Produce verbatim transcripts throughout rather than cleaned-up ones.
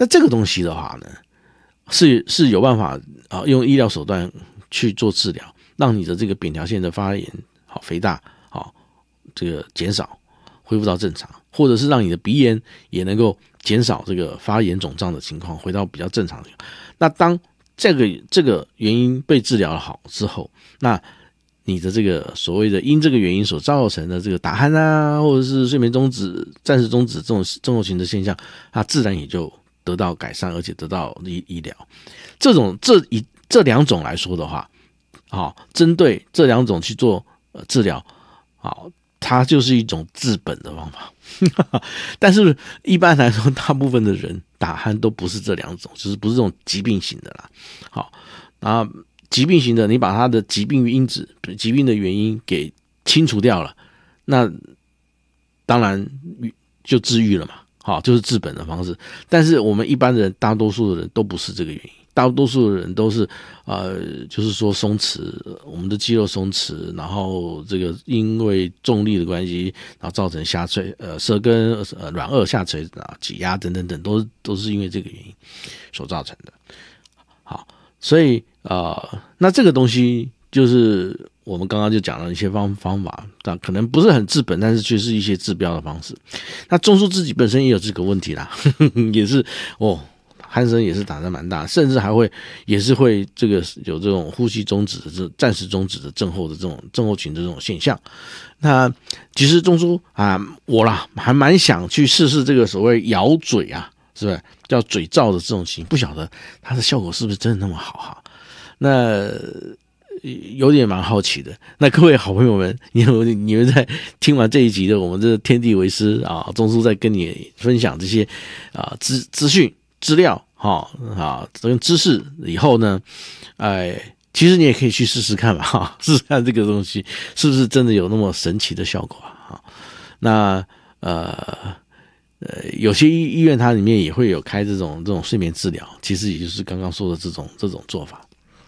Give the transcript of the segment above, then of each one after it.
那这个东西的话呢，是是有办法啊，用医疗手段去做治疗，让你的这个扁桃腺的发炎好肥大好这个减少，恢复到正常，或者是让你的鼻炎也能够减少这个发炎肿胀的情况，回到比较正常的情况。那当这个这个原因被治疗好之后，那你的这个所谓的因这个原因所造成的这个打鼾啊，或者是睡眠中止、暂时中止这种症候群的现象，它自然也就得到改善，而且得到医医疗。这种这一这两种来说的话，好，针对这两种去做、呃、治疗，好，它就是一种治本的方法。但是一般来说，大部分的人打鼾都不是这两种，就是不是这种疾病型的啦。好，那疾病型的，你把它的疾病因子、疾病的原因给清除掉了，那当然就治愈了嘛。好，就是治本的方式。但是我们一般人，大多数的人都不是这个原因。大多数的人都是呃，就是说松弛，我们的肌肉松弛，然后这个因为重力的关系，然后造成下垂，呃，舌根呃软腭下垂啊，挤压等等等，都都是因为这个原因所造成的。好，所以呃，那这个东西就是我们刚刚就讲了一些方方法，但可能不是很治本，但是却是一些治标的方式。那中枢自己本身也有这个问题啦，呵呵也是哦。鼾声也是打得蛮大，甚至还会也是会这个有这种呼吸中止的这暂时中止的症候的这种症候群的这种现象。那其实中枢啊，我啦还蛮想去试试这个所谓咬嘴啊，是不是叫嘴罩的这种型？不晓得它的效果是不是真的那么好哈？那有点蛮好奇的。那各位好朋友们，你们你们在听完这一集的我们这天地为师啊，中枢在跟你分享这些啊资资讯。资料哈啊，跟知识以后呢，哎，其实你也可以去试试看吧，哈，试试看这个东西是不是真的有那么神奇的效果啊？那呃呃，有些医医院它里面也会有开这种这种睡眠治疗，其实也就是刚刚说的这种这种做法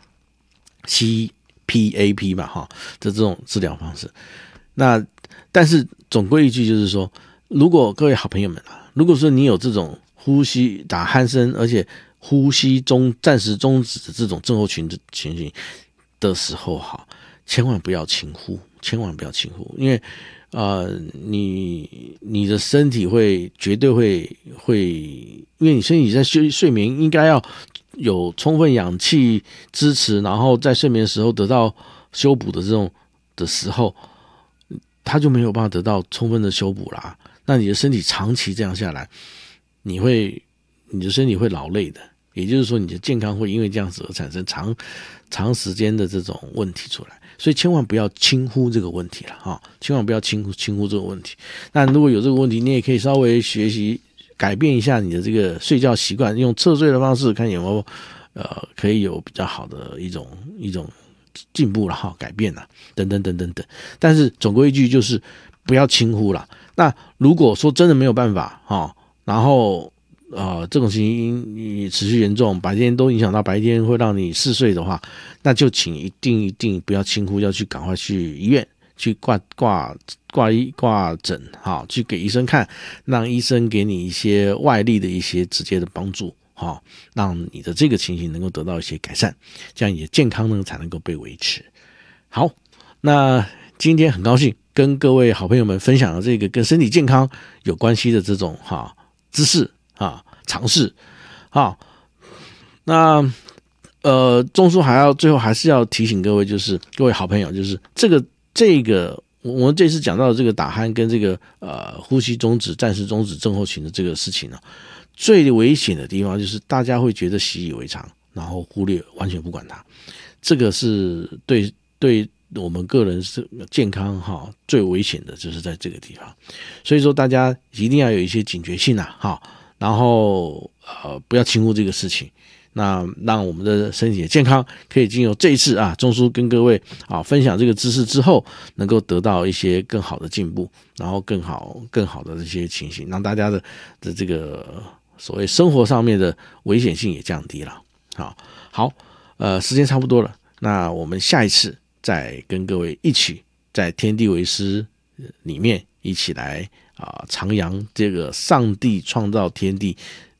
，C P A P 吧，哈的这种治疗方式。那但是总归一句就是说，如果各位好朋友们啊，如果说你有这种呼吸打鼾声，而且呼吸中暂时终止的这种症候群的情形的时候，哈，千万不要轻忽，千万不要轻忽，因为呃，你你的身体会绝对会会，因为你身体在睡睡眠应该要有充分氧气支持，然后在睡眠的时候得到修补的这种的时候，它就没有办法得到充分的修补啦。那你的身体长期这样下来，你会，你的身体会劳累的，也就是说，你的健康会因为这样子而产生长长时间的这种问题出来，所以千万不要轻忽这个问题了哈，千万不要轻忽轻忽这个问题。那如果有这个问题，你也可以稍微学习改变一下你的这个睡觉习惯，用侧睡的方式，看有没有呃可以有比较好的一种一种进步了哈，改变了等等等等等。但是总归一句就是不要轻忽了。那如果说真的没有办法哈，然后呃这种情形你持续严重，白天都影响到白天会让你嗜睡的话，那就请一定一定不要轻忽，要去赶快去医院去挂挂挂医挂诊哈，去给医生看，让医生给你一些外力的一些直接的帮助哈，让你的这个情形能够得到一些改善，这样你的健康呢才能够被维持。好，那今天很高兴跟各位好朋友们分享了这个跟身体健康有关系的这种哈知识啊尝试啊。那呃，中枢还要最后还是要提醒各位，就是各位好朋友，就是这个这个我们这次讲到的这个打鼾跟这个呃呼吸中止、暂时中止症候群的这个事情呢，最危险的地方就是大家会觉得习以为常，然后忽略完全不管它，这个是对对我们个人是健康哈最危险的就是在这个地方，所以说大家一定要有一些警觉性啊哈，然后呃不要轻忽这个事情。那让我们的身体的健康可以经由这一次啊中枢跟各位啊分享这个知识之后，能够得到一些更好的进步，然后更好更好的这些情形，让大家的的这个所谓生活上面的危险性也降低了。好，好，呃，时间差不多了，那我们下一次再跟各位一起在天地为师里面一起来啊徜徉这个上帝创造天地